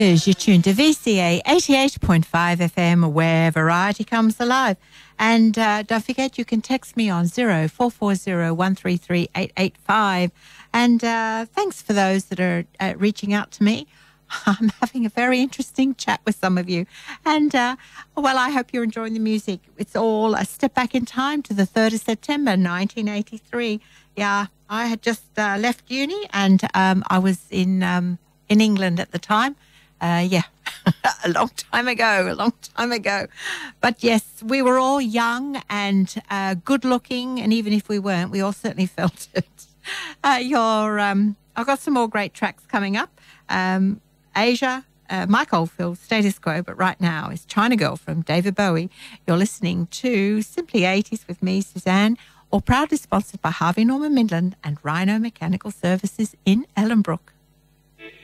Because you're tuned to VCA 88.5 FM, where variety comes alive. And don't forget, you can text me on 0440-133-885. And thanks for those that are reaching out to me. I'm having a very interesting chat with some of you. And, well, I hope you're enjoying the music. It's all a step back in time to the 3rd of September, 1983. Yeah, I had just left uni and I was in England at the time. Yeah, a long time ago. But yes, we were all young and good looking. And even if we weren't, we all certainly felt it. I've got some more great tracks coming up. Asia, Mike Oldfield, Status Quo, but right now is China Girl from David Bowie. You're listening to Simply 80s with me, Suzanne, all proudly sponsored by Harvey Norman Midland and Rhino Mechanical Services in Ellenbrook.